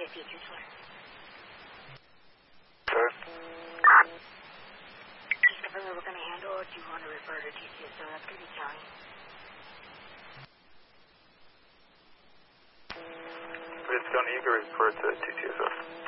safety at Tucson. Sure. Just confirm that we're going to handle it. Do you want to refer to TCSO? That's going to be county. If it's county, you can refer to TCSO.